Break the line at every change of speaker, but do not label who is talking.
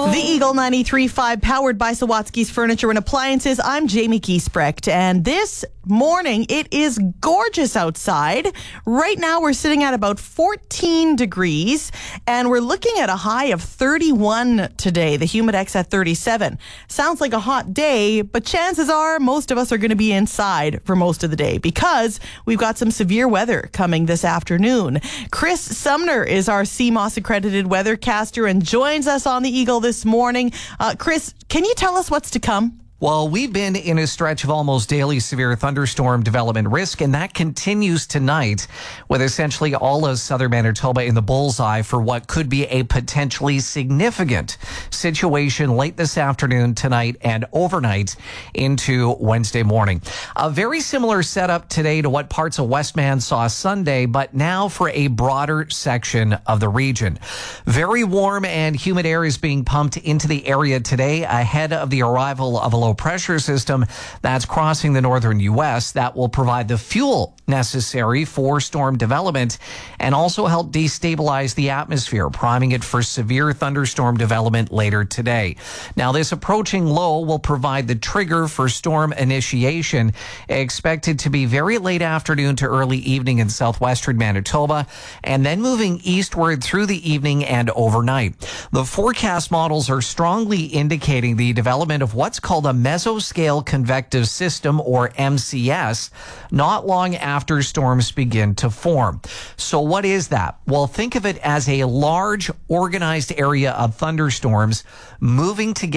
The Eagle 93.5, powered by Sawatsky's Furniture and Appliances. I'm Jamie Giesbrecht, and this morning it is gorgeous outside. Right now we're sitting at about 14 degrees, and we're looking at a high of 31 today. The Humidex at 37. Sounds like a hot day, but chances are most of us are going to be inside for most of the day because we've got some severe weather coming this afternoon. Chris Sumner is our CMOS accredited weathercaster and joins us on the Eagle this morning. Chris, can you tell us what's to come?
Well, we've been in a stretch of almost daily severe thunderstorm development risk, and that continues tonight with essentially all of southern Manitoba in the bullseye for what could be a potentially significant situation late this afternoon, tonight, and overnight into Wednesday morning. A very similar setup today to what parts of Westman saw Sunday, but now for a broader section of the region. Very warm and humid air is being pumped into the area today ahead of the arrival of a low pressure system that's crossing the northern U.S. that will provide the fuel necessary for storm development and also help destabilize the atmosphere, priming it for severe thunderstorm development later today. Now, this approaching low will provide the trigger for storm initiation, expected to be very late afternoon to early evening in southwestern Manitoba, and then moving eastward through the evening and overnight. The forecast models are strongly indicating the development of what's called a mesoscale convective system, or MCS, not long after storms begin to form. So what is that? Well, think of it as a large organized area of thunderstorms moving together